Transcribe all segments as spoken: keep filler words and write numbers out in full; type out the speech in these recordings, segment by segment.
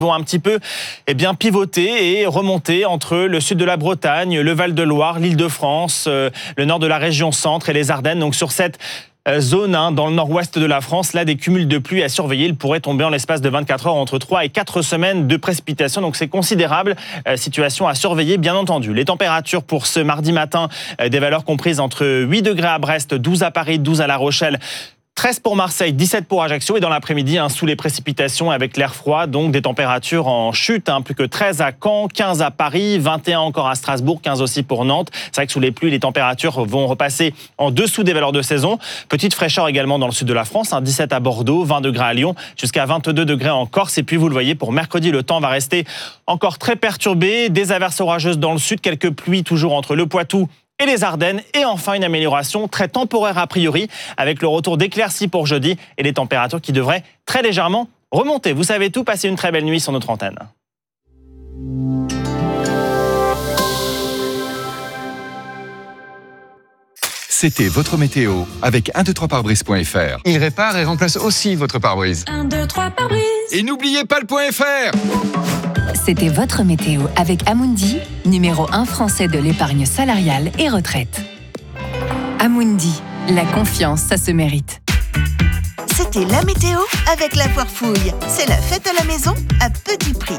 vont un petit peu eh bien, pivoter et remonter entre le sud de la Bretagne, le Val-de-Loire, l'Île-de-France, euh, le nord de la région centre et les Ardennes. Donc sur cette euh, zone hein, dans le nord-ouest de la France, là des cumuls de pluie à surveiller. Il pourrait tomber en l'espace de vingt-quatre heures entre trois et quatre semaines de précipitations. Donc c'est considérable. Euh, situation à surveiller bien entendu. Les températures pour ce mardi matin, euh, des valeurs comprises entre huit degrés à Brest, douze à Paris, douze à La Rochelle, treize pour Marseille, dix-sept pour Ajaccio et dans l'après-midi, hein, sous les précipitations avec l'air froid, donc des températures en chute, hein, plus que treize à Caen, quinze à Paris, vingt et un encore à Strasbourg, quinze aussi pour Nantes. C'est vrai que sous les pluies, les températures vont repasser en dessous des valeurs de saison. Petite fraîcheur également dans le sud de la France, hein, dix-sept à Bordeaux, vingt degrés à Lyon, jusqu'à vingt-deux degrés en Corse. Et puis vous le voyez, pour mercredi, le temps va rester encore très perturbé. Des averses orageuses dans le sud, quelques pluies toujours entre le Poitou et les Ardennes, et enfin une amélioration très temporaire a priori, avec le retour d'éclaircies pour jeudi et les températures qui devraient très légèrement remonter. Vous savez tout, passez une très belle nuit sur notre antenne. C'était votre météo avec un deux trois pare brise point f r. Il répare et remplace aussi votre pare-brise. un deux trois pare-brise. Et n'oubliez pas le point F R. C'était votre météo avec Amundi, numéro un français de l'épargne salariale et retraite. Amundi, la confiance, ça se mérite. C'était la météo avec la Foire Fouille. C'est la fête à la maison à petit prix.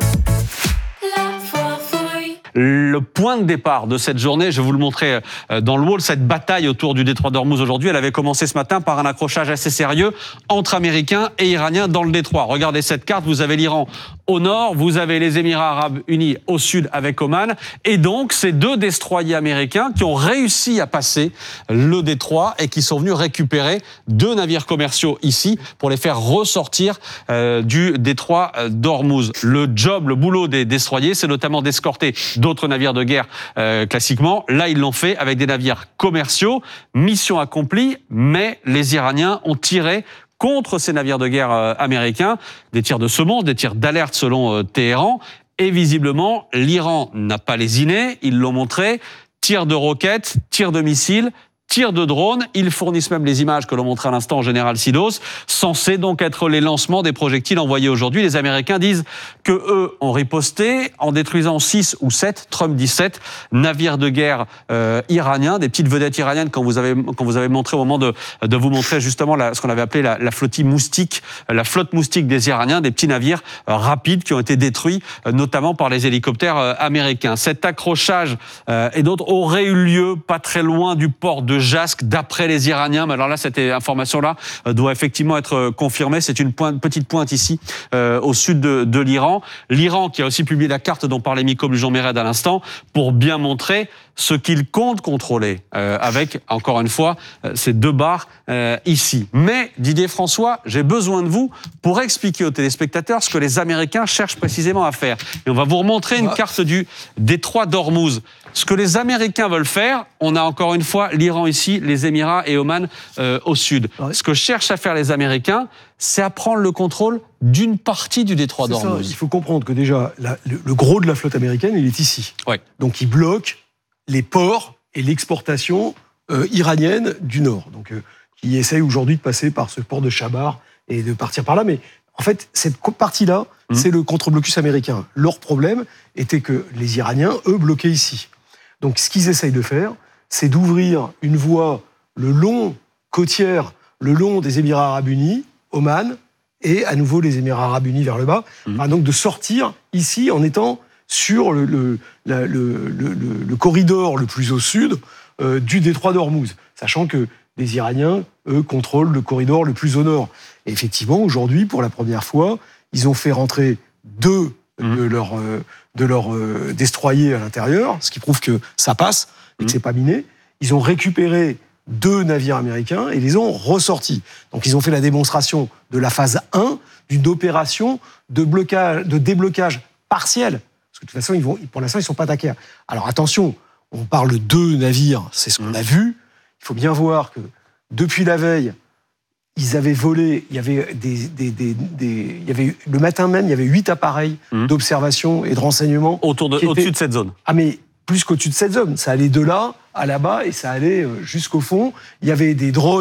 La Foire Fouille. Le point de départ de cette journée, je vais vous le montrer dans le wall, cette bataille autour du détroit d'Ormuz aujourd'hui, elle avait commencé ce matin par un accrochage assez sérieux entre Américains et Iraniens dans le détroit. Regardez cette carte, vous avez l'Iran au nord, vous avez les Émirats arabes unis au sud avec Oman, et donc ces deux destroyers américains qui ont réussi à passer le détroit et qui sont venus récupérer deux navires commerciaux ici pour les faire ressortir euh, du détroit d'Ormuz. Le job, le boulot des destroyers, c'est notamment d'escorter d'autres navires de guerre euh, classiquement. Là, ils l'ont fait avec des navires commerciaux. Mission accomplie, mais les Iraniens ont tiré contre ces navires de guerre euh, américains, des tirs de semonce, des tirs d'alerte selon euh, Téhéran. Et visiblement, l'Iran n'a pas lésiné, ils l'ont montré. Tirs de roquettes, tirs de missiles, tirs de drones. Ils fournissent même les images que l'on montrait à l'instant au général Sidos, censés donc être les lancements des projectiles envoyés aujourd'hui. Les Américains disent que eux ont riposté en détruisant six ou sept, Trump dit sept, navires de guerre euh, iraniens, des petites vedettes iraniennes quand vous avez quand vous avez montré au moment de de vous montrer justement la, ce qu'on avait appelé la, la flottille moustique, la flotte moustique des Iraniens, des petits navires euh, rapides qui ont été détruits euh, notamment par les hélicoptères euh, américains. Cet accrochage euh, et d'autres aurait eu lieu pas très loin du port de Jasque, d'après les Iraniens. Mais alors là, cette information-là doit effectivement être confirmée. C'est une pointe, petite pointe ici, euh, au sud de, de l'Iran. L'Iran qui a aussi publié la carte dont parlait Miko Blujon-Méred à l'instant, pour bien montrer ce qu'il compte contrôler, euh, avec, encore une fois, euh, ces deux barres euh, ici. Mais, Didier François, j'ai besoin de vous pour expliquer aux téléspectateurs ce que les Américains cherchent précisément à faire. Et on va vous remontrer une carte du détroit d'Ormuz. Ce que les Américains veulent faire, on a encore une fois l'Iran ici, les Émirats et Oman euh, au sud. Ouais. Ce que cherchent à faire les Américains, c'est à prendre le contrôle d'une partie du détroit c'est d'Ormuz. Ça. Il faut comprendre que déjà, la, le, le gros de la flotte américaine, il est ici. Ouais. Donc il bloque les ports et l'exportation euh, iranienne du nord. Donc euh, qui essaye aujourd'hui de passer par ce port de Chabar et de partir par là. Mais en fait, cette partie-là, mmh. c'est le contre-blocus américain. Leur problème était que les Iraniens, eux, bloquaient ici. Donc, ce qu'ils essayent de faire, c'est d'ouvrir une voie le long côtière, le long des Émirats arabes unis, Oman, et à nouveau les Émirats arabes unis vers le bas. Mmh. Enfin, donc, de sortir ici en étant sur le, le, la, le, le, le corridor le plus au sud euh, du détroit d'Ormuz, sachant que les Iraniens, eux, contrôlent le corridor le plus au nord. Et effectivement, aujourd'hui, pour la première fois, ils ont fait rentrer deux mmh. de leurs euh, de leurs euh, destroyers à l'intérieur, ce qui prouve que ça passe et que mmh. c'est pas miné. Ils ont récupéré deux navires américains et les ont ressortis. Donc ils ont fait la démonstration de la phase un d'une opération de blocage, de déblocage partiel. Parce que de toute façon, ils vont, pour l'instant, ils sont pas attaqués. Alors attention, on parle de deux navires, c'est ce qu'on mmh. a vu. Il faut bien voir que depuis la veille, ils avaient volé, il y avait des, des, des, des il y avait le matin même, il y avait huit appareils mmh. d'observation et de renseignement autour de, au-dessus étaient, de cette zone. Ah mais plus qu'au-dessus de cette zone, ça allait de là à là-bas et ça allait jusqu'au fond. Il y avait des drones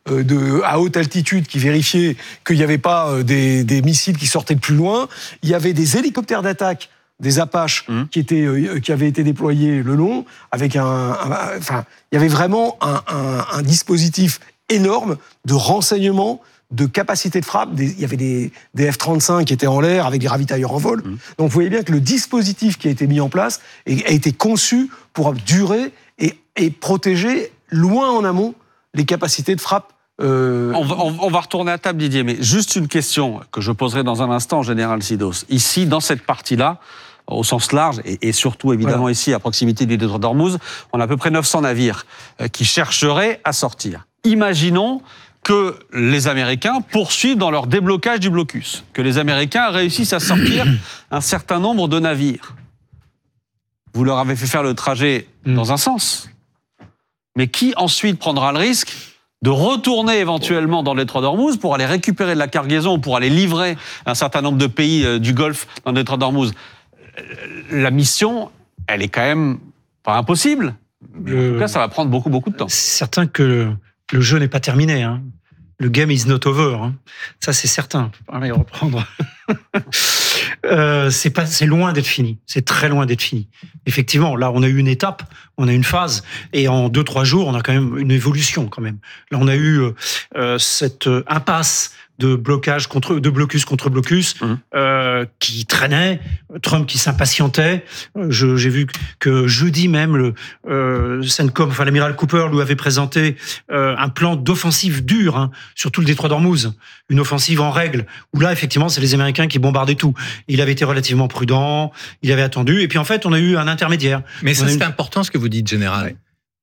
euh, de, à haute altitude qui vérifiaient qu'il n'y avait pas euh, des, des missiles qui sortaient de plus loin. Il y avait des hélicoptères d'attaque, des Apaches, mmh. qui, étaient, euh, qui avaient été déployés le long, avec un, un, enfin, il y avait vraiment un, un, un dispositif énorme de renseignement, de capacité de frappe. Des, il y avait des, des F trente-cinq qui étaient en l'air avec des ravitailleurs en vol. Mmh. Donc vous voyez bien que le dispositif qui a été mis en place a été conçu pour durer et, et protéger loin en amont les capacités de frappe. Euh... On, va, on va retourner à table, Didier, mais juste une question que je poserai dans un instant, Général Sidos. Ici, dans cette partie-là, au sens large, et, et surtout évidemment voilà. ici, à proximité du détroit d'Ormuz, on a à peu près neuf cents navires euh, qui chercheraient à sortir. Imaginons que les Américains poursuivent dans leur déblocage du blocus, que les Américains réussissent à sortir un certain nombre de navires. Vous leur avez fait faire le trajet mmh. dans un sens. Mais qui ensuite prendra le risque de retourner éventuellement dans le détroit d'Ormuz pour aller récupérer de la cargaison, pour aller livrer un certain nombre de pays euh, du Golfe dans le détroit d'Ormuz? La mission, elle est quand même pas impossible. Mais le... En tout cas, ça va prendre beaucoup, beaucoup de temps. C'est certain que le jeu n'est pas terminé. Hein. Le game is not over. Hein. Ça, c'est certain. Allez, reprendre. euh, c'est pas, c'est loin d'être fini. C'est très loin d'être fini. Effectivement, là, on a eu une étape, on a une phase, et en deux, trois jours, on a quand même une évolution, quand même. Là, on a eu euh, cette impasse de blocage contre, de blocus contre blocus, mmh. euh, qui traînait, Trump qui s'impatientait. Je, j'ai vu que jeudi même, le euh, CENTCOM, enfin l'amiral Cooper, lui avait présenté euh, un plan d'offensive dure hein, sur tout le détroit d'Ormuz, une offensive en règle, où là, effectivement, c'est les Américains qui bombardaient tout. Il avait été relativement prudent, il avait attendu, et puis en fait, on a eu un intermédiaire. Mais ça, c'est une... important ce que vous dites, Général. Ouais.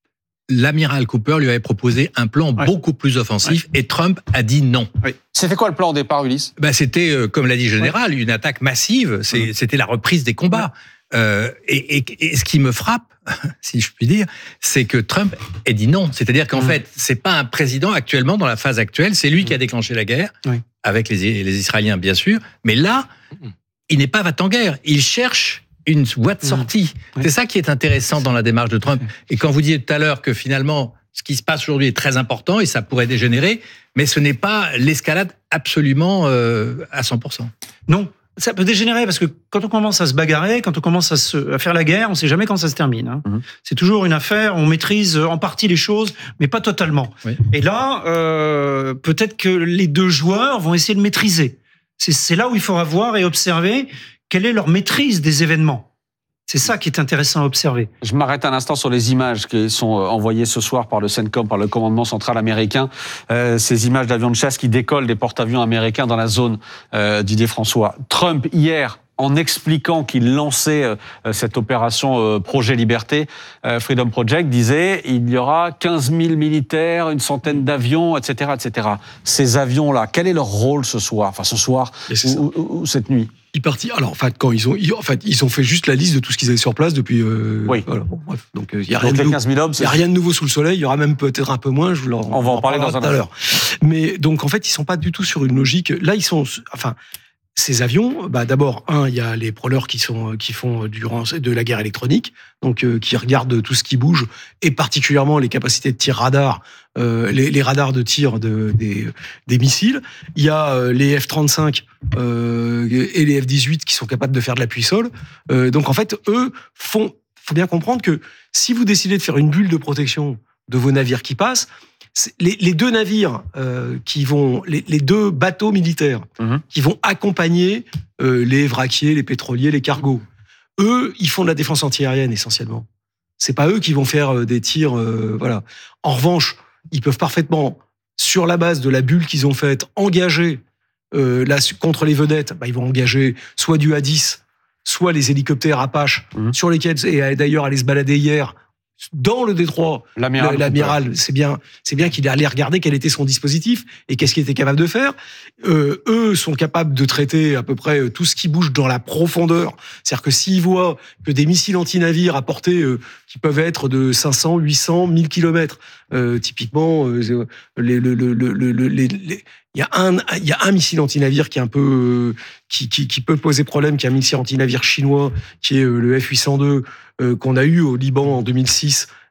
L'amiral Cooper lui avait proposé un plan ouais. beaucoup plus offensif ouais. et Trump a dit non. Oui. C'était quoi le plan au départ, Ulysse ? Ben, c'était, euh, comme l'a dit Général, ouais. une attaque massive. C'est, mmh. C'était la reprise des combats. Ouais. Euh, et, et, et ce qui me frappe, si je puis dire, c'est que Trump ait dit non. C'est-à-dire qu'en mmh. fait, c'est pas un président actuellement, dans la phase actuelle, c'est lui mmh. qui a déclenché la guerre, oui. avec les, les Israéliens, bien sûr. Mais là, mmh. il n'est pas va-t-en-guerre. Il cherche une voie de sortie. Mmh. C'est ça qui est intéressant dans la démarche de Trump. Et quand vous disiez tout à l'heure que finalement, ce qui se passe aujourd'hui est très important et ça pourrait dégénérer, mais ce n'est pas l'escalade absolument euh, à cent pour cent. Non, ça peut dégénérer parce que quand on commence à se bagarrer, quand on commence à, se, à faire la guerre, on ne sait jamais quand ça se termine. Hein. Mmh. C'est toujours une affaire, on maîtrise en partie les choses, mais pas totalement. Oui. Et là, euh, peut-être que les deux joueurs vont essayer de maîtriser. C'est, c'est là où il faudra voir et observer quelle est leur maîtrise des événements. C'est ça qui est intéressant à observer. Je m'arrête un instant sur les images qui sont envoyées ce soir par le CENTCOM, par le commandement central américain. Euh, ces images d'avions de chasse qui décollent des porte-avions américains dans la zone euh, Didier François. Trump, hier, en expliquant qu'il lançait euh, cette opération euh, Projet Liberté, euh, Freedom Project, disait il y aura quinze mille militaires, une centaine d'avions, et cetera, et cetera. Ces avions-là, quel est leur rôle ce soir, enfin ce soir ou, ou, ou cette nuit? Ils partis. Alors, en fait, quand ils ont, ils, en fait, ils ont fait juste la liste de tout ce qu'ils avaient sur place depuis. Euh, oui. Voilà, bon, bref. Donc, il euh, y a Donc rien de quinze mille hommes. Il y a rien de nouveau sous le soleil. Il y aura même peut-être un peu moins. Je vous leur, on va en parler dans un tout à l'heure. Mais donc, en fait, ils sont pas du tout sur une logique. Là, ils sont. Enfin, ces avions. Bah, d'abord, un, il y a les prôleurs qui sont qui font durant de la guerre électronique, donc euh, qui regardent tout ce qui bouge et particulièrement les capacités de tir radar. Euh, les, les radars de tir de, des, des missiles. Il y a euh, les F trente-cinq euh, et les F dix-huit qui sont capables de faire de l'appui-sol. Euh, donc en fait, eux font. Faut bien comprendre que si vous décidez de faire une bulle de protection de vos navires qui passent, les, les deux navires euh, qui vont, les, les deux bateaux militaires mmh. qui vont accompagner euh, les vraquiers, les pétroliers, les cargos. Eux, ils font de la défense antiaérienne essentiellement. C'est pas eux qui vont faire des tirs, euh, voilà. En revanche, ils peuvent parfaitement, sur la base de la bulle qu'ils ont faite, engager euh, là, contre les vedettes. Bah, ils vont engager soit du A dix, soit les hélicoptères Apache, mmh. sur lesquels, et d'ailleurs, aller se balader hier dans le détroit. L'amiral, l'amiral c'est bien, c'est bien qu'il est allé regarder quel était son dispositif et qu'est-ce qu'il était capable de faire. Euh, eux sont capables de traiter à peu près tout ce qui bouge dans la profondeur. C'est-à-dire que s'ils voient que des missiles anti-navires à portée euh, qui peuvent être de cinq cents, huit cents, mille kilomètres, euh, typiquement, euh, les, le, le, le, le, les, les il y a un, il y a un missile anti-navire qui est un peu, euh, qui, qui, qui peut poser problème, qui est un missile anti-navire chinois, qui est euh, le F huit cent deux, euh, qu'on a eu au Liban en deux mille six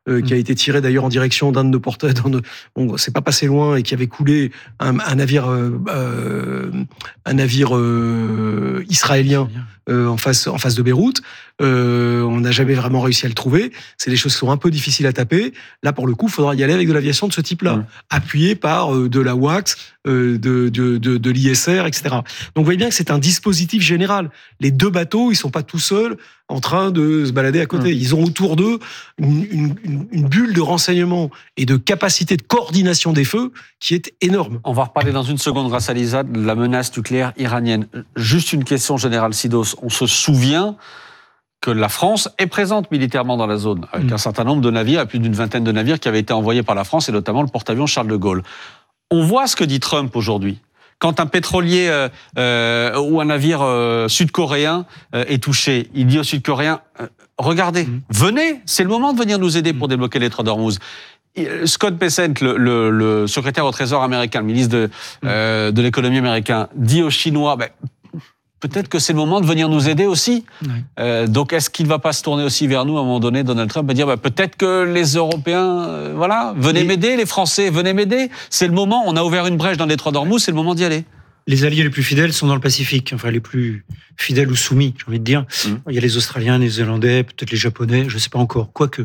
euh, qui a été tiré d'ailleurs en direction d'un de nos porteurs. Dans nos, bon, c'est pas passé loin et qui avait coulé un, un navire, euh, euh, un navire euh, israélien euh, en face, en face de Beyrouth. Euh, on n'a jamais vraiment réussi à le trouver. C'est des choses qui sont un peu difficiles à taper. Là, pour le coup, il faudra y aller avec de l'aviation de ce type-là, mmh. appuyé par euh, de la W A C S, euh, de, de, de, de l'I S R, et cetera. Donc, vous voyez bien que c'est un dispositif général. Les deux bateaux, ils sont pas tout seuls en train de se balader à côté. Mmh. Ils ont autour d'eux une, une, une bulle de renseignement et de capacité de coordination des feux qui est énorme. On va reparler dans une seconde, grâce à Lisa, de la menace nucléaire iranienne. Juste une question, Général Sidos. On se souvient que la France est présente militairement dans la zone, avec mmh. un certain nombre de navires, plus d'une vingtaine de navires qui avaient été envoyés par la France, et notamment le porte-avions Charles de Gaulle. On voit ce que dit Trump aujourd'hui. Quand un pétrolier euh, euh, ou un navire euh, sud-coréen euh, est touché, il dit aux Sud-Coréens euh, « Regardez, mmh. venez, c'est le moment de venir nous aider pour débloquer les détroit d'Ormuz ». Scott Bessent, le, le, le secrétaire au Trésor américain, le ministre de, mmh. euh, de l'économie américain, dit aux Chinois ben, « Peut-être que c'est le moment de venir nous aider aussi. Oui. Euh, donc, est-ce qu'il ne va pas se tourner aussi vers nous à un moment donné, Donald Trump, et dire bah, peut-être que les Européens, euh, voilà, venez et... m'aider, les Français, venez m'aider. C'est le moment, on a ouvert une brèche dans le détroit d'Ormuz, c'est le moment d'y aller. Les alliés les plus fidèles sont dans le Pacifique, enfin les plus fidèles ou soumis, j'ai envie de dire. Mmh. Il y a les Australiens, les Zélandais, peut-être les Japonais, je ne sais pas encore, quoique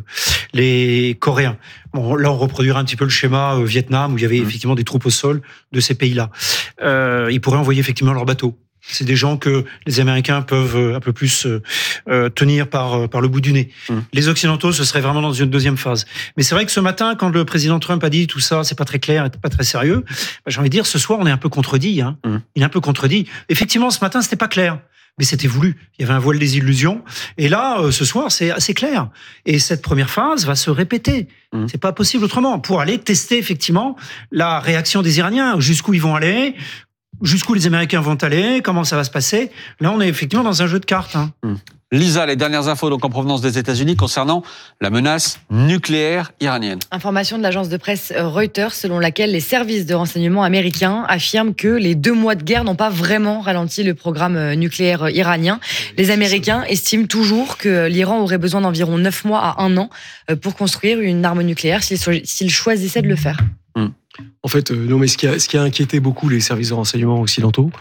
les Coréens. Bon, là, on reproduira un petit peu le schéma euh, Vietnam, où il y avait mmh. effectivement des troupes au sol de ces pays-là. Euh, ils pourraient envoyer effectivement leurs bateaux. C'est des gens que les Américains peuvent un peu plus euh, tenir par par le bout du nez. Mmh. Les Occidentaux, ce serait vraiment dans une deuxième phase. Mais c'est vrai que ce matin, quand le président Trump a dit tout ça, c'est pas très clair, et pas très sérieux, bah, j'ai envie de dire, ce soir, on est un peu contredit. Hein. Mmh. Il est un peu contredit. Effectivement, ce matin, c'était pas clair. Mais c'était voulu. Il y avait un voile des illusions. Et là, euh, ce soir, c'est assez clair. Et cette première phase va se répéter. Mmh. C'est pas possible autrement. Pour aller tester, effectivement, la réaction des Iraniens, jusqu'où ils vont aller, jusqu'où les Américains vont aller, comment ça va se passer. Là, on est effectivement dans un jeu de cartes. Hein. Mmh. Lisa, les dernières infos donc en provenance des États-Unis concernant la menace nucléaire iranienne. Information de l'agence de presse Reuters, selon laquelle les services de renseignement américains affirment que les deux mois de guerre n'ont pas vraiment ralenti le programme nucléaire iranien. Les Américains estiment toujours que l'Iran aurait besoin d'environ neuf mois à un an pour construire une arme nucléaire s'il choisissait de le faire. Mmh. En fait, euh, non, mais ce qui, a, ce qui a inquiété beaucoup les services de renseignement occidentaux,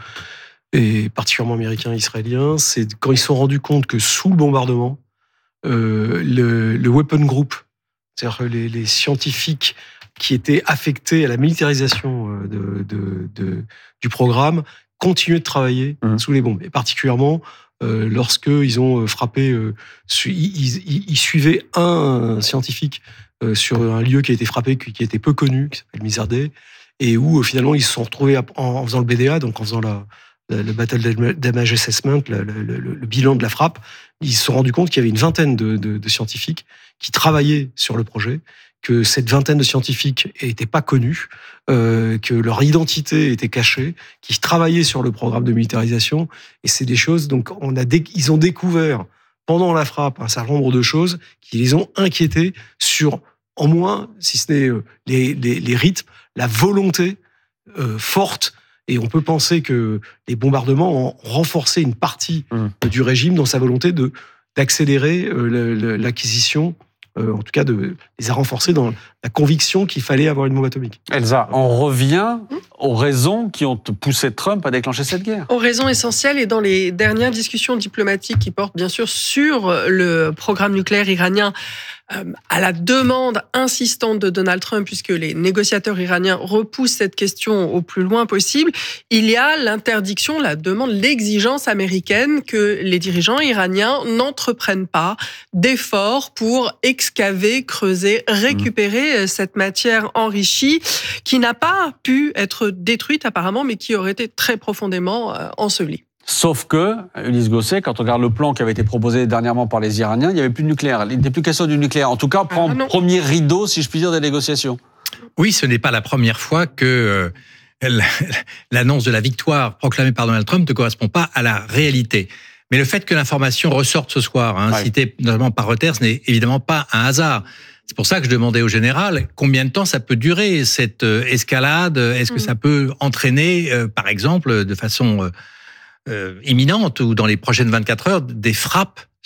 et particulièrement américains et israéliens, c'est quand ils se sont rendus compte que sous le bombardement, euh, le, le weapon group, c'est-à-dire les, les scientifiques qui étaient affectés à la militarisation de, de, de, du programme, continuaient de travailler mmh. sous les bombes. Et particulièrement euh, lorsqu'ils ont frappé, euh, su, ils, ils, ils suivaient un scientifique euh, sur un lieu qui a été frappé, qui, qui était peu connu, qui s'appelle Mizardeh, et où euh, finalement ils se sont retrouvés en, en faisant le B D A, donc en faisant la le Battle Damage Assessment, le, le, le, le bilan de la frappe, ils se sont rendus compte qu'il y avait une vingtaine de, de, de scientifiques qui travaillaient sur le projet, que cette vingtaine de scientifiques n'étaient pas connus, euh, que leur identité était cachée, qui travaillaient sur le programme de militarisation, et c'est des choses, donc on a dé, ils ont découvert pendant la frappe un certain nombre de choses qui les ont inquiétés sur, en moins, si ce n'est les, les, les rythmes, la volonté euh, forte. Et on peut penser que les bombardements ont renforcé une partie mmh. du régime dans sa volonté de, d'accélérer euh, l'acquisition, euh, en tout cas de les a renforcés dans la conviction qu'il fallait avoir une bombe atomique. Elsa, on revient aux raisons qui ont poussé Trump à déclencher cette guerre. Aux raisons essentielles et dans les dernières discussions diplomatiques qui portent bien sûr sur le programme nucléaire iranien, à la demande insistante de Donald Trump, puisque les négociateurs iraniens repoussent cette question au plus loin possible, il y a l'interdiction, la demande, l'exigence américaine que les dirigeants iraniens n'entreprennent pas d'efforts pour excaver, creuser, récupérer mmh. cette matière enrichie qui n'a pas pu être détruite apparemment, mais qui aurait été très profondément ensevelie. Sauf que, Ulysse Gosset, quand on regarde le plan qui avait été proposé dernièrement par les Iraniens, il n'y avait plus de nucléaire. Il n'était plus question du nucléaire. En tout cas, on prend le premier rideau, si je puis dire, des négociations. Oui, ce n'est pas la première fois que euh, l'annonce de la victoire proclamée par Donald Trump ne correspond pas à la réalité. Mais le fait que l'information ressorte ce soir, hein, ouais. citée notamment par Reuters, ce n'est évidemment pas un hasard. C'est pour ça que je demandais au général combien de temps ça peut durer, cette euh, escalade. Est-ce que mmh. ça peut entraîner, euh, par exemple, de façon... Euh, Euh, imminente ou dans les prochaines vingt-quatre heures, des frappes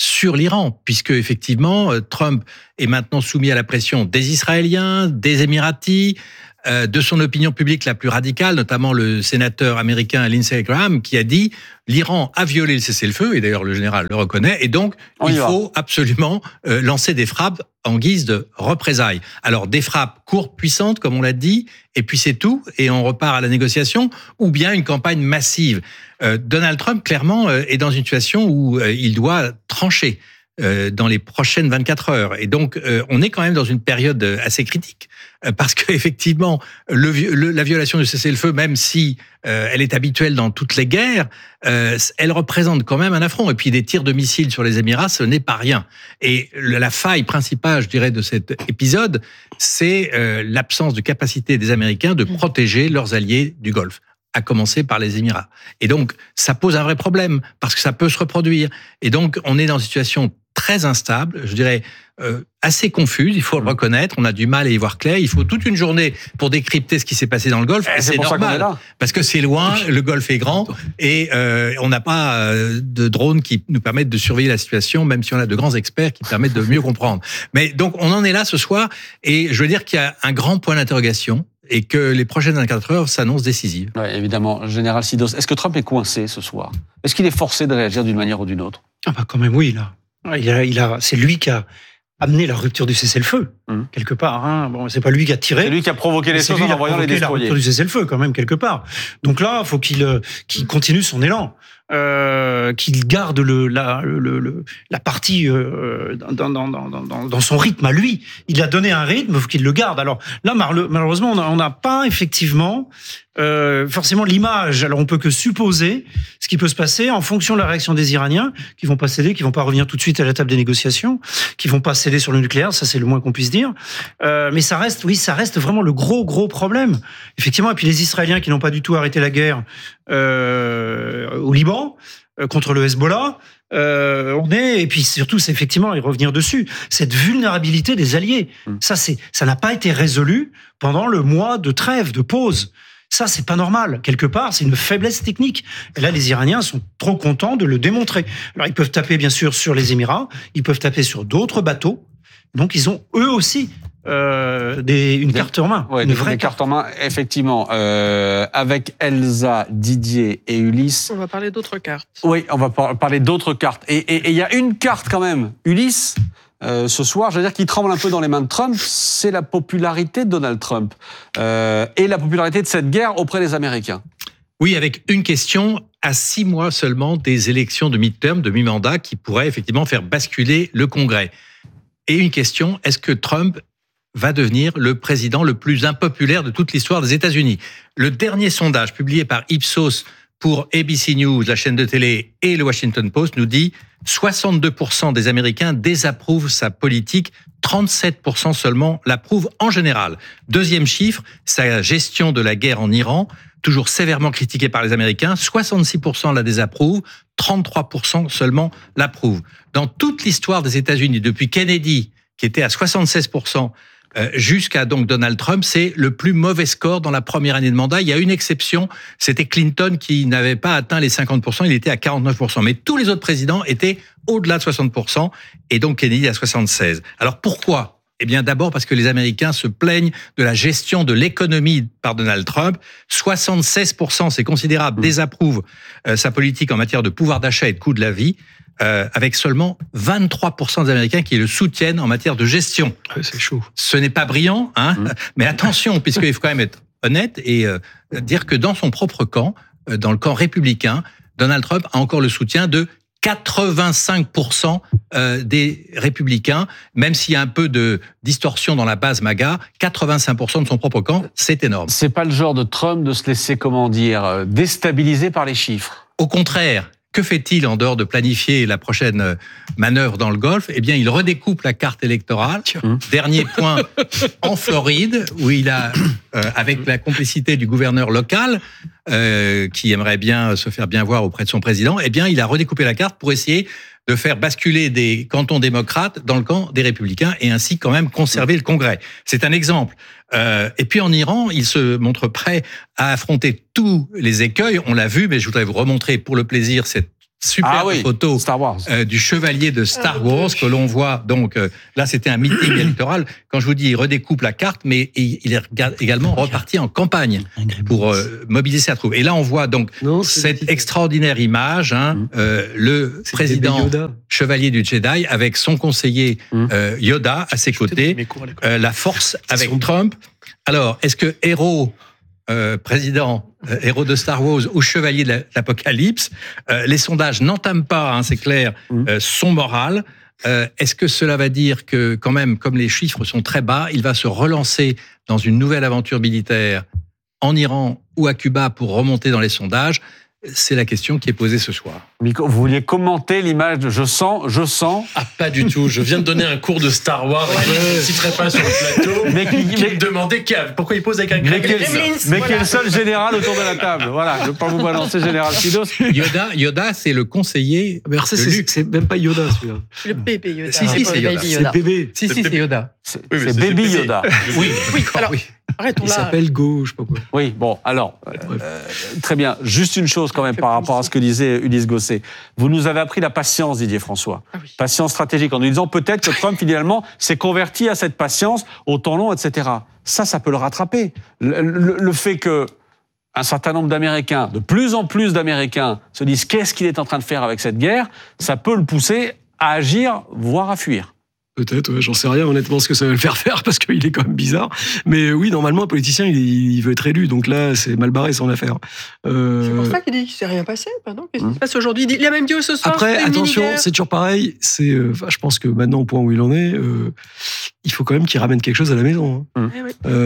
sur l'Iran, puisque effectivement, Trump est maintenant soumis à la pression des Israéliens, des Émiratis, euh, de son opinion publique la plus radicale, notamment le sénateur américain Lindsey Graham, qui a dit l'Iran a violé le cessez-le-feu, et d'ailleurs le général le reconnaît, et donc On il faut absolument euh, lancer des frappes en guise de représailles. Alors des frappes courtes, puissantes, comme on l'a dit, et puis c'est tout, et on repart à la négociation, ou bien une campagne massive. Euh, Donald Trump, clairement, euh, est dans une situation où euh, il doit trancher euh, dans les prochaines vingt-quatre heures. Et donc, euh, on est quand même dans une période assez critique, euh, parce qu'effectivement, le, le, la violation du cessez-le-feu, même si euh, elle est habituelle dans toutes les guerres, euh, elle représente quand même un affront. Et puis des tirs de missiles sur les Émirats, ce n'est pas rien. Et la faille principale, je dirais, de cet épisode, c'est euh, l'absence de capacité des Américains de protéger leurs alliés du Golfe, à commencer par les Émirats. Et donc, ça pose un vrai problème, parce que ça peut se reproduire. Et donc, on est dans une situation très instable, je dirais euh, assez confuse, il faut le reconnaître, on a du mal à y voir clair, il faut toute une journée pour décrypter ce qui s'est passé dans le Golfe, et c'est, c'est normal, parce que c'est loin, le Golfe est grand, et euh, on n'a pas euh, de drones qui nous permettent de surveiller la situation, même si on a de grands experts qui permettent de mieux comprendre. Mais donc, on en est là ce soir, et je veux dire qu'il y a un grand point d'interrogation, et que les prochaines vingt-quatre heures s'annoncent décisives. Oui, évidemment. Général Sidos, est-ce que Trump est coincé ce soir ? Est-ce qu'il est forcé de réagir d'une manière ou d'une autre ? Ah bah quand même oui, là. Il a, il a, c'est lui qui a amené la rupture du cessez-le-feu, mmh. quelque part. Hein. Bon, c'est pas lui qui a tiré. C'est lui qui a provoqué les choses en envoyant les destroyers. La rupture du cessez-le-feu, quand même, quelque part. Donc là, il faut qu'il, qu'il continue son élan. Euh, qu'il garde le, la, le, le, la partie euh, dans, dans, dans, dans, dans son rythme à lui. Il a donné un rythme, il faut qu'il le garde. Alors là, malheureusement, on n'a pas effectivement euh, forcément l'image. Alors on peut que supposer ce qui peut se passer en fonction de la réaction des Iraniens, qui vont pas céder, qui vont pas revenir tout de suite à la table des négociations, qui vont pas céder sur le nucléaire. Ça, c'est le moins qu'on puisse dire. Euh, mais ça reste, oui, ça reste vraiment le gros, gros problème. Effectivement, et puis les Israéliens qui n'ont pas du tout arrêté la guerre euh, au Liban euh, contre le Hezbollah. Euh, on est, et puis surtout, c'est effectivement, et revenir dessus, cette vulnérabilité des alliés. Mmh. Ça, c'est, ça n'a pas été résolu pendant le mois de trêve, de pause. Ça, c'est pas normal. Quelque part, c'est une faiblesse technique. Et là, les Iraniens sont trop contents de le démontrer. Alors, ils peuvent taper, bien sûr, sur les Émirats. Ils peuvent taper sur d'autres bateaux. Donc, ils ont, eux aussi, euh, des, une des, carte en main. Ouais, une des, vraie des carte. cartes en main, effectivement. Euh, avec Elsa, Didier et Ulysse. On va parler d'autres cartes. Oui, on va par- parler d'autres cartes. Et il y a une carte, quand même, Ulysse, Euh, ce soir, je veux dire, qui tremble un peu dans les mains de Trump, c'est la popularité de Donald Trump euh, et la popularité de cette guerre auprès des Américains. Oui, avec une question à six mois seulement des élections de mi-terme, de mi-mandat, qui pourraient effectivement faire basculer le Congrès. Et une question, est-ce que Trump va devenir le président le plus impopulaire de toute l'histoire des États-Unis ? Le dernier sondage publié par Ipsos pour A B C News, la chaîne de télé, et le Washington Post nous dit soixante-deux pour cent des Américains désapprouvent sa politique, trente-sept pour cent seulement l'approuvent en général. Deuxième chiffre, sa gestion de la guerre en Iran, toujours sévèrement critiquée par les Américains, soixante-six pour cent la désapprouvent, trente-trois pour cent seulement l'approuvent. Dans toute l'histoire des États-Unis, depuis Kennedy, qui était à soixante-seize pour cent, Euh, jusqu'à donc Donald Trump, c'est le plus mauvais score dans la première année de mandat. Il y a une exception, c'était Clinton qui n'avait pas atteint les cinquante pour cent, il était à quarante-neuf pour cent. Mais tous les autres présidents étaient au-delà de soixante pour cent et donc Kennedy à soixante-seize. Alors pourquoi ? Eh bien d'abord parce que les Américains se plaignent de la gestion de l'économie par Donald Trump. soixante-seize pour cent, c'est considérable, désapprouvent euh, sa politique en matière de pouvoir d'achat et de coût de la vie. Euh, avec seulement vingt-trois pour cent des Américains qui le soutiennent en matière de gestion. C'est chaud. Ce n'est pas brillant, hein, mmh. mais attention, puisqu'il faut quand même être honnête et euh, dire que dans son propre camp, euh, dans le camp républicain, Donald Trump a encore le soutien de quatre-vingt-cinq pour cent euh, des républicains, même s'il y a un peu de distorsion dans la base MAGA, quatre-vingt-cinq pour cent de son propre camp, c'est énorme. C'est pas le genre de Trump de se laisser, comment dire, déstabiliser par les chiffres. Au contraire. Que fait-il en dehors de planifier la prochaine manœuvre dans le Golfe ? Eh bien, il redécoupe la carte électorale. Mmh. Dernier point, en Floride, où il a, euh, avec la complicité du gouverneur local, euh, qui aimerait bien se faire bien voir auprès de son président, eh bien, il a redécoupé la carte pour essayer de faire basculer des cantons démocrates dans le camp des républicains et ainsi quand même conserver le Congrès. C'est un exemple. Euh, et puis en Iran, il se montre prêt à affronter tous les écueils. On l'a vu, mais je voudrais vous remontrer pour le plaisir cette superbe ah oui, photo Star Wars. Euh, du chevalier de Star Wars que l'on voit. Donc euh, là, c'était un meeting électoral. Quand je vous dis, il redécoupe la carte, mais il, il est également reparti en campagne pour euh, mobiliser sa troupe. Et là, on voit donc non, cette extraordinaire image, hein, mmh. euh, le c'est président chevalier du Jedi avec son conseiller mmh. euh, Yoda à ses côtés, euh, la force avec son... Trump. Alors, est-ce que héros Euh, président, euh, héros de Star Wars ou chevalier de l'Apocalypse, euh, les sondages n'entament pas, hein, c'est clair, euh, son moral. Euh, est-ce que cela va dire que, quand même, comme les chiffres sont très bas, il va se relancer dans une nouvelle aventure militaire en Iran ou à Cuba pour remonter dans les sondages? C'est la question qui est posée ce soir. Miko, vous vouliez commenter l'image de Je sens, je sens Ah, pas du tout. Je viens de donner un cours de Star Wars et je ne citerai pas sur le plateau. Mais qui, qui mais, me demandait pourquoi il pose avec un grec. Mais, mais voilà. Qui est le seul général autour de la table. Voilà, je ne veux pas vous balancer Général Kidos. Yoda, Yoda c'est le conseiller. Mais alors ça, c'est, c'est même pas Yoda, celui-là. Le bébé Yoda. Si, si, c'est Yoda. C'est bébé. Si, si, c'est Yoda. C'est, oui, c'est, c'est Baby Yoda. Oui, oui. Alors, oui. Arrêtons il là. s'appelle Go, je sais pas quoi. Oui, bon, alors, euh, très bien. Juste une chose quand même par rapport à ce que disait Ulysse Gosset. Vous nous avez appris la patience, Didier François. Ah oui. Patience stratégique, en nous disant peut-être que Trump, finalement, s'est converti à cette patience au temps long, et cetera. Ça, ça peut le rattraper. Le, le, le fait que un certain nombre d'Américains, de plus en plus d'Américains, se disent qu'est-ce qu'il est en train de faire avec cette guerre, ça peut le pousser à agir, voire à fuir. Peut-être, ouais, j'en sais rien honnêtement ce que ça va le faire faire parce qu'il est quand même bizarre. Mais oui, normalement, un politicien, il, il veut être élu, donc là, c'est mal barré son affaire. Euh... C'est pour ça qu'il dit qu'il ne s'est rien passé. Pardon, qu'est-ce qui se passe aujourd'hui? Il a même dit ce soir. Après, attention, c'est toujours pareil. C'est, euh, je pense que maintenant, au point où il en est, euh, il faut quand même qu'il ramène quelque chose à la maison. Hein. Mmh.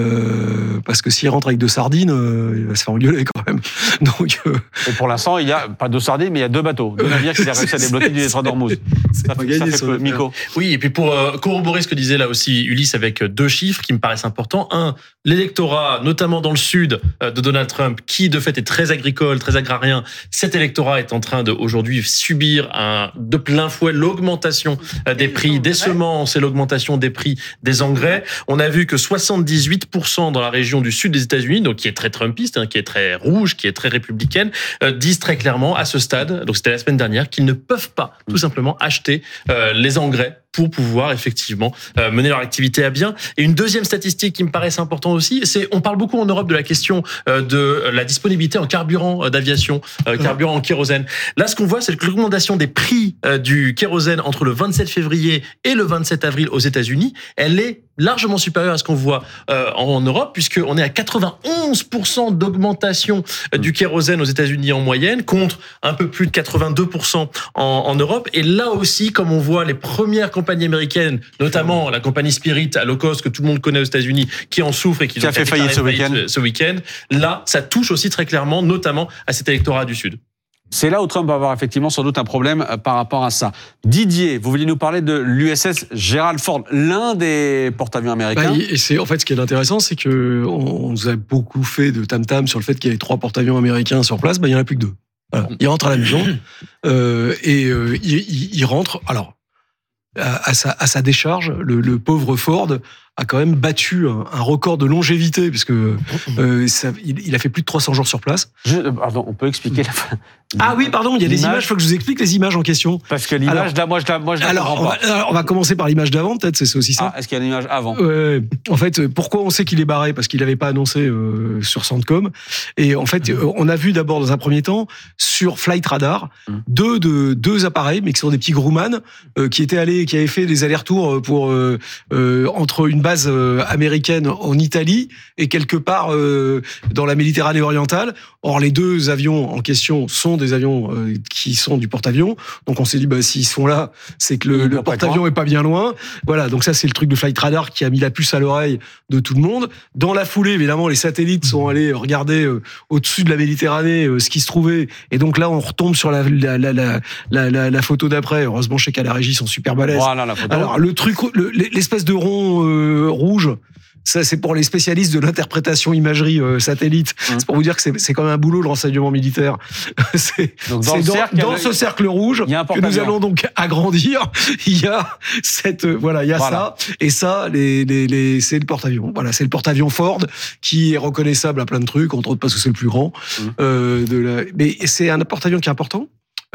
Euh, parce que s'il rentre avec deux sardines, euh, il va se faire engueuler quand même. Donc, euh... Et pour l'instant, il n'y a pas deux sardines, mais il y a deux bateaux. Deux navires qu'il a réussi à débloquer du détroit d'Ormuz. C'est ça pas fait, gagné, ça fait peu. Miko. Oui, et puis pour corroborer ce que disait là aussi Ulysse avec deux chiffres qui me paraissent importants. Un, l'électorat, notamment dans le sud de Donald Trump, qui de fait est très agricole, très agrarien. Cet électorat est en train de aujourd'hui subir un, de plein fouet l'augmentation des prix des semences et l'augmentation des prix des engrais. On a vu que soixante-dix-huit pour cent dans la région du sud des États-Unis, donc qui est très trumpiste, hein, qui est très rouge, qui est très républicaine, euh, disent très clairement à ce stade, donc c'était la semaine dernière, qu'ils ne peuvent pas tout simplement acheter euh, les engrais pour pouvoir effectivement euh, mener leur activité à bien. Et une deuxième statistique qui me paraît importante aussi, c'est on parle beaucoup en Europe de la question euh, de la disponibilité en carburant euh, d'aviation, euh, carburant en kérosène. Là, ce qu'on voit, c'est que l'augmentation des prix euh, du kérosène entre le vingt-sept février et le vingt-sept avril aux États-Unis, elle est largement supérieure à ce qu'on voit euh, en Europe, puisqu'on est à quatre-vingt-onze pour cent d'augmentation euh, du kérosène aux États-Unis en moyenne, contre un peu plus de quatre-vingt-deux pour cent en, en Europe. Et là aussi, comme on voit les premières compagnies américaines, notamment la compagnie Spirit à low cost que tout le monde connaît aux États-Unis, qui en souffre et qui, qui a fait faillite ce week-end. ce week-end, là, ça touche aussi très clairement, notamment à cet électorat du Sud. C'est là où Trump va avoir effectivement sans doute un problème par rapport à ça. Didier, vous vouliez nous parler de l'U S S Gerald Ford, l'un des porte-avions américains. Bah, et c'est, en fait, ce qui est intéressant, c'est que on nous a beaucoup fait de tam-tam sur le fait qu'il y avait trois porte-avions américains sur place. Bah, il n'y en a plus que deux. Voilà. Il rentre à la maison euh, et euh, il, il, il rentre. Alors, à, à, sa, à sa décharge, le, le pauvre Ford a quand même battu un, un record de longévité, puisque euh, ça, il, il a fait plus de trois cents jours sur place. Je, pardon, on peut expliquer la fin. Ah oui, pardon, il y a des images, il faut que je vous explique les images en question. Parce que l'image d'avant, moi je la, moi je la alors, comprends pas. On va, alors, on va commencer par l'image d'avant, peut-être, c'est aussi ça. Ah, est-ce qu'il y a une image avant? euh, En fait, pourquoi on sait qu'il est barré? Parce qu'il n'avait pas annoncé euh, sur Centcom. Et en fait, mmh. euh, on a vu d'abord, dans un premier temps, sur Flight Radar, mmh. deux, de, deux appareils, mais qui sont des petits Grumman, euh, qui étaient allés, qui avaient fait des allers-retours pour, euh, euh, entre une base euh, américaine en Italie et quelque part euh, dans la Méditerranée orientale. Or, les deux avions en question sont des avions euh, qui sont du porte-avions. Donc, on s'est dit, bah, s'ils sont là, c'est que le, le porte-avions est pas bien loin. Voilà. Donc, ça, c'est le truc de Flight Radar qui a mis la puce à l'oreille de tout le monde. Dans la foulée, évidemment, les satellites sont allés regarder euh, au-dessus de la Méditerranée euh, ce qui se trouvait. Et donc, là, on retombe sur la, la, la, la, la, la, la photo d'après. Heureusement, je sais qu'à la régie, ils sont super balèzes. Voilà, la photo. Alors, le truc, le, l'espèce de rond euh, rouge, ça, c'est pour les spécialistes de l'interprétation imagerie euh, satellite. Mmh. C'est pour vous dire que c'est, c'est quand même un boulot, le renseignement militaire. c'est donc dans, c'est le dans, cercle, dans ce cercle rouge que nous allons donc agrandir. Il y a cette, euh, voilà, il y a voilà. ça. Et ça, les, les, les, c'est le porte-avions. Voilà, c'est le porte-avions Ford qui est reconnaissable à plein de trucs, entre autres parce que c'est le plus grand. Mmh. Euh, de la... Mais c'est un porte-avions qui est important.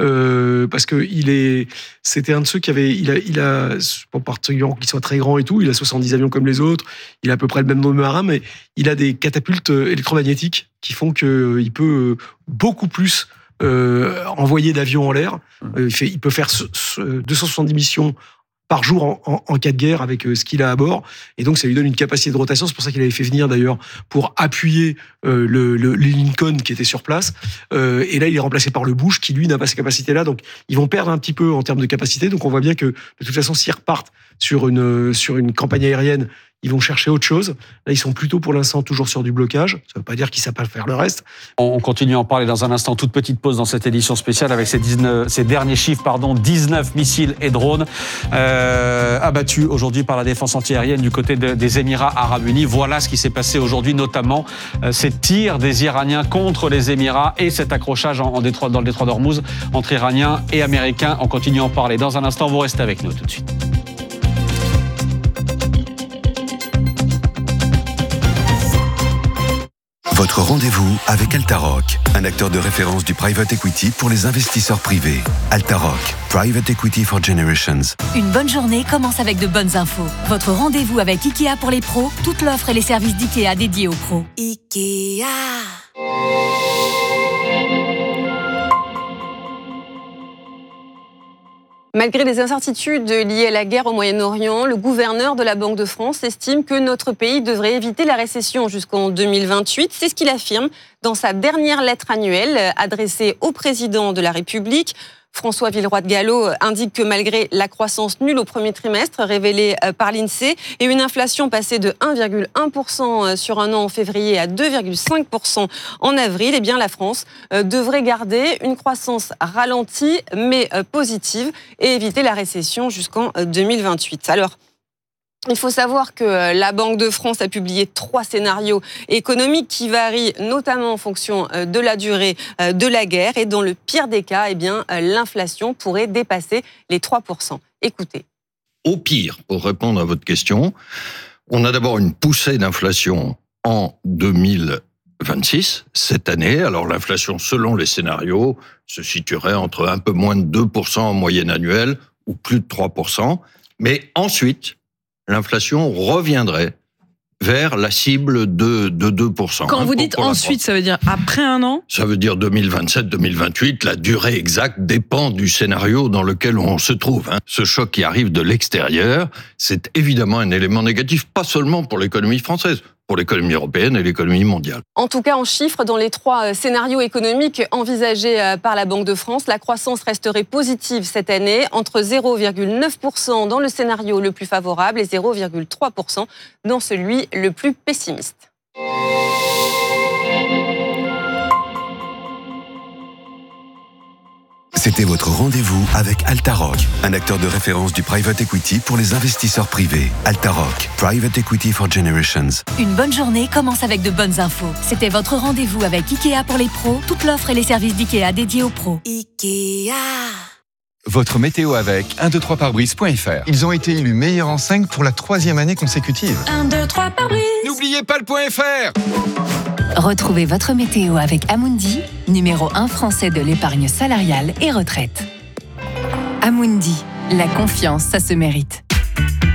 euh, parce que il est, c'était un de ceux qui avait, il a, il a, pas particulièrement qu'il soit très grand et tout, il a soixante-dix avions comme les autres, il a à peu près le même nombre de marins, mais il a des catapultes électromagnétiques qui font qu'il peut beaucoup plus euh, envoyer d'avions en l'air. Euh, il, fait, il peut faire ce, ce deux cent soixante-dix missions par jour en, en, en cas de guerre avec euh, ce qu'il a à bord. Et donc, ça lui donne une capacité de rotation. C'est pour ça qu'il avait fait venir, d'ailleurs, pour appuyer euh, le, le, les Lincoln qui étaient sur place. Euh, et là, il est remplacé par le Bush, qui, lui, n'a pas ces capacités-là. Donc, ils vont perdre un petit peu en termes de capacité. Donc, on voit bien que, de toute façon, s'ils repartent sur une, sur une campagne aérienne, ils vont chercher autre chose. Là, ils sont plutôt, pour l'instant, toujours sur du blocage. Ça ne veut pas dire qu'ils ne savent pas faire le reste. On continue à en parler dans un instant. Toute petite pause dans cette édition spéciale avec ces, dix-neuf, ces derniers chiffres, pardon, dix-neuf missiles et drones euh, abattus aujourd'hui par la défense antiaérienne du côté de, des Émirats Arabes Unis. Voilà ce qui s'est passé aujourd'hui, notamment euh, ces tirs des Iraniens contre les Émirats et cet accrochage en, en détroit, dans le détroit d'Ormuz entre Iraniens et Américains. On continue à en parler. Dans un instant, vous restez avec nous tout de suite. Votre rendez-vous avec Altaroc, un acteur de référence du private equity pour les investisseurs privés. Altaroc, Private Equity for Generations. Une bonne journée commence avec de bonnes infos. Votre rendez-vous avec Ikea pour les pros, toute l'offre et les services d'Ikea dédiés aux pros. Ikea. Malgré les incertitudes liées à la guerre au Moyen-Orient, le gouverneur de la Banque de France estime que notre pays devrait éviter la récession jusqu'en deux mille vingt-huit. C'est ce qu'il affirme dans sa dernière lettre annuelle adressée au président de la République. François Villeroy de Galhau indique que malgré la croissance nulle au premier trimestre révélée par l'INSEE et une inflation passée de un virgule un pour cent sur un an en février à deux virgule cinq pour cent en avril, eh bien la France devrait garder une croissance ralentie mais positive et éviter la récession jusqu'en deux mille vingt-huit. Alors, il faut savoir que la Banque de France a publié trois scénarios économiques qui varient notamment en fonction de la durée de la guerre. Et dans le pire des cas, eh bien, l'inflation pourrait dépasser les trois pour cent. Écoutez. Au pire, pour répondre à votre question, on a d'abord une poussée d'inflation en deux mille vingt-six, cette année. Alors l'inflation, selon les scénarios, se situerait entre un peu moins de deux pour cent en moyenne annuelle ou plus de trois pour cent. Mais ensuite, l'inflation reviendrait vers la cible de, de deux pour cent. Quand hein, vous dites ensuite, ça veut dire après un an ? Ça veut dire deux mille vingt-sept deux mille vingt-huit. La durée exacte dépend du scénario dans lequel on se trouve. Hein. Ce choc qui arrive de l'extérieur, c'est évidemment un élément négatif, pas seulement pour l'économie française, pour l'économie européenne et l'économie mondiale. En tout cas, en chiffres, dans les trois scénarios économiques envisagés par la Banque de France, la croissance resterait positive cette année, entre zéro virgule neuf pour cent dans le scénario le plus favorable et zéro virgule trois pour cent dans celui le plus pessimiste. C'était votre rendez-vous avec Altaroc, un acteur de référence du private equity pour les investisseurs privés. Altaroc, Private Equity for Generations. Une bonne journée commence avec de bonnes infos. C'était votre rendez-vous avec Ikea pour les pros, toute l'offre et les services d'Ikea dédiés aux pros. Ikea. Votre météo avec un deux trois pare-brise point f r. Ils ont été élus meilleurs en cinq pour la troisième année consécutive. un, deux, trois, pare-brise. N'oubliez pas le point F R. Retrouvez votre météo avec Amundi, numéro un français de l'épargne salariale et retraite. Amundi, la confiance, ça se mérite.